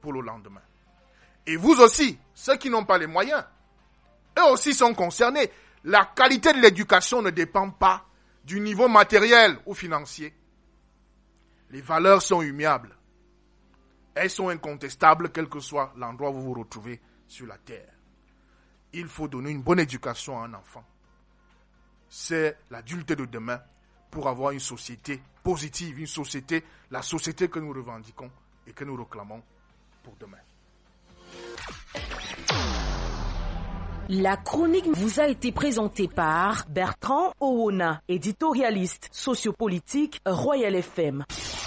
pour le lendemain. Et vous aussi, ceux qui n'ont pas les moyens, eux aussi sont concernés. La qualité de l'éducation ne dépend pas du niveau matériel ou financier. Les valeurs sont immuables. Elles sont incontestables, quel que soit l'endroit où vous vous retrouvez sur la terre. Il faut donner une bonne éducation à un enfant. C'est l'adulte de demain pour avoir une société positive, la société que nous revendiquons et que nous réclamons pour demain. La chronique vous a été présentée par Bertrand Owona, éditorialiste sociopolitique Royal FM.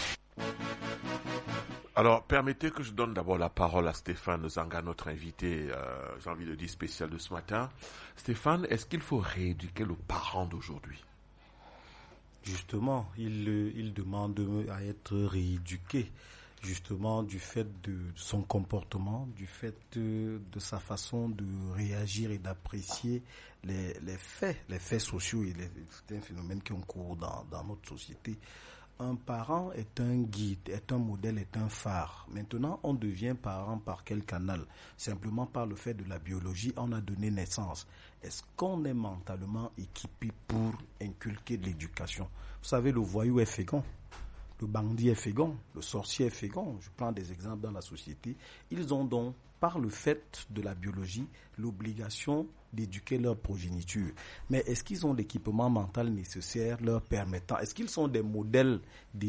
Alors, permettez que je donne d'abord la parole à Stéphane Zanga, notre invité, j'ai envie de dire spécial de ce matin. Stéphane, est-ce qu'il faut rééduquer le parent d'aujourd'hui ? Justement, il demande à être rééduqué, justement du fait de son comportement, du fait de sa façon de réagir et d'apprécier les faits sociaux et certains phénomènes qui ont cours dans notre société. Un parent est un guide, est un modèle, est un phare. Maintenant, on devient parent par quel canal ? Simplement par le fait de la biologie, on a donné naissance. Est-ce qu'on est mentalement équipé pour inculquer de l'éducation ? Vous savez, le voyou est fécond, le bandit est fécond, le sorcier est fécond. Je prends des exemples dans la société. Ils ont donc, par le fait de la biologie, l'obligation d'éduquer leur progéniture. Mais est-ce qu'ils ont l'équipement mental nécessaire leur permettant ? Est-ce qu'ils sont des modèles d'éducation ?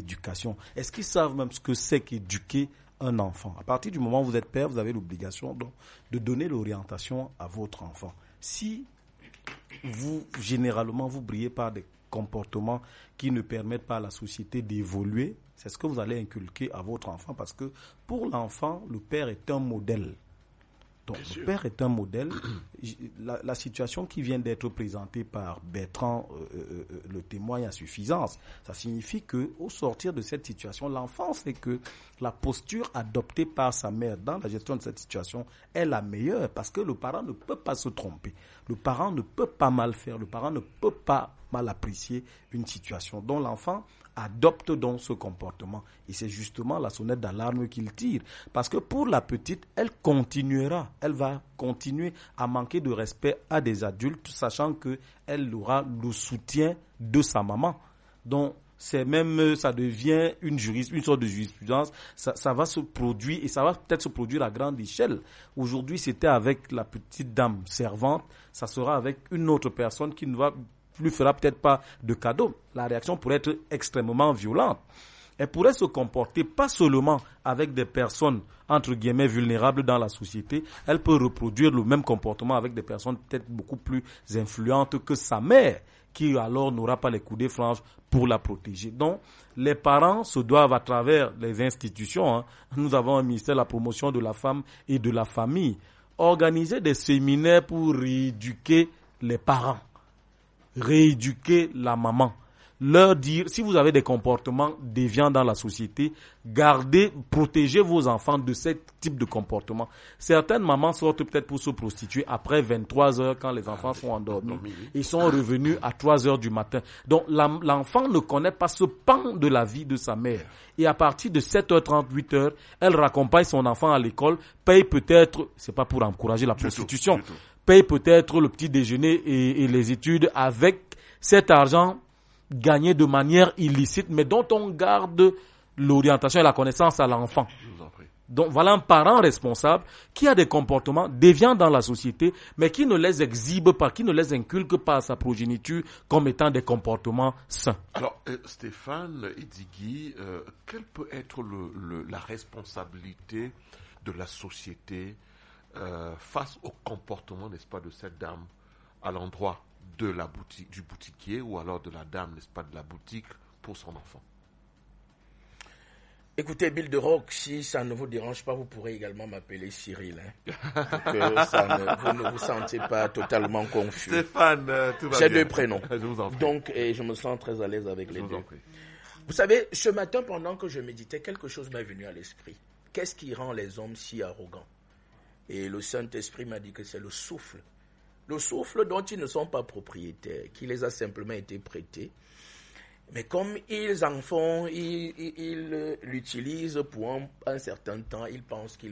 Est-ce qu'ils savent même ce que c'est qu'éduquer un enfant ? À partir du moment où vous êtes père, vous avez l'obligation donc de donner l'orientation à votre enfant. Si vous, généralement, vous brillez par des comportements qui ne permettent pas à la société d'évoluer, c'est ce que vous allez inculquer à votre enfant, parce que pour l'enfant, le père est un modèle. Donc, le père est un modèle. La situation qui vient d'être présentée par Bertrand le témoigne à suffisance. Ça signifie qu'au sortir de cette situation, l'enfant sait que la posture adoptée par sa mère dans la gestion de cette situation est la meilleure, parce que le parent ne peut pas se tromper. Le parent ne peut pas mal faire. Le parent ne peut pas mal apprécier une situation. Donc, l'enfant adopte donc ce comportement. Et c'est justement la sonnette d'alarme qu'il tire. Parce que pour la petite, elle va continuer à manquer de respect à des adultes, sachant qu'elle aura le soutien de sa maman. Donc, ça devient une sorte de jurisprudence. Ça va se produire, et ça va peut-être se produire à grande échelle. Aujourd'hui, c'était avec la petite dame servante, ça sera avec une autre personne qui ne lui fera peut-être pas de cadeau. La réaction pourrait être extrêmement violente. Elle pourrait se comporter pas seulement avec des personnes, entre guillemets, vulnérables dans la société. Elle peut reproduire le même comportement avec des personnes peut-être beaucoup plus influentes que sa mère, qui alors n'aura pas les coudées franches pour la protéger. Donc, les parents se doivent, à travers les institutions, nous avons un ministère de la promotion de la femme et de la famille, organiser des séminaires pour rééduquer les parents, rééduquer la maman, leur dire, si vous avez des comportements déviants dans la société, protégez vos enfants de ce type de comportement. Certaines mamans sortent peut-être pour se prostituer après 23 heures quand les enfants sont endormis. Ils sont revenus à 3 heures du matin. Donc l'enfant ne connaît pas ce pan de la vie de sa mère. Et à partir de 7h30, 8h, elle raccompagne son enfant à l'école, paye peut-être, c'est pas pour encourager la prostitution, paye peut-être le petit déjeuner et les études avec cet argent gagné de manière illicite, mais dont on garde l'orientation et la connaissance à l'enfant. Donc voilà un parent responsable qui a des comportements déviants dans la société, mais qui ne les exhibe pas, qui ne les inculque pas à sa progéniture comme étant des comportements sains. Alors, Stéphane Idigui, quelle peut être la responsabilité de la société face au comportement, n'est-ce pas, de cette dame à l'endroit de la boutique, du boutiquier, ou alors de la dame, n'est-ce pas, de la boutique pour son enfant? Écoutez, Bill de Rock, si ça ne vous dérange pas, vous pourrez également m'appeler Cyril. Pour que vous ne vous sentiez pas totalement confus. Stéphane, tout va bien. J'ai 2 prénoms. Je vous en prie. Donc, je me sens très à l'aise avec les 2. Vous savez, ce matin, pendant que je méditais, quelque chose m'est venu à l'esprit. Qu'est-ce qui rend les hommes si arrogants? Et le Saint-Esprit m'a dit que c'est le souffle. Le souffle dont ils ne sont pas propriétaires, qui les a simplement été prêtés. Mais comme ils en font, ils l'utilisent pour un certain temps, ils pensent qu'ils